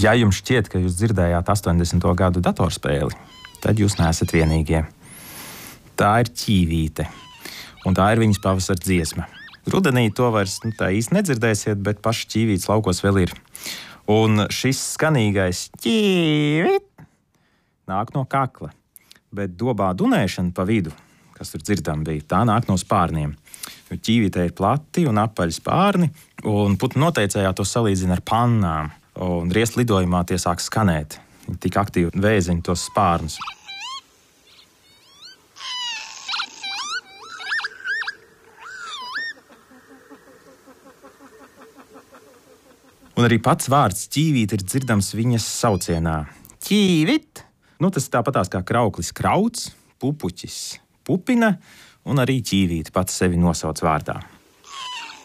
Ja jums šķiet, ka jūs dzirdējāt 80. gadu datorspēli, tad jūs neesat vienīgie. Tā ir ķīvīte, un tā ir viņas pavasara dziesma. Rudenī to vairs tā īsti nedzirdēsiet, bet paši ķīvītes laukos vēl ir. Un šis skanīgais ķīvīt nāk no kakla, bet dobā dunēšana pa vidu, kas tur dzirdam bija, tā nāk no spārniem. Ķīvītē ir plati un apaļi spārni, un putnu noteicējā to salīdzina ar pannām. Un riest lidojumā tie sāk skanēt. Viņi tik aktīvi vēziņ tos spārnus. Un arī pats vārds ķīvīt ir dzirdams viņas saucienā. Ķīvit! Tas tāpatās kā krauklis krauts, pupuķis, pupina un arī ķīvīt pats sevi nosauc vārdā.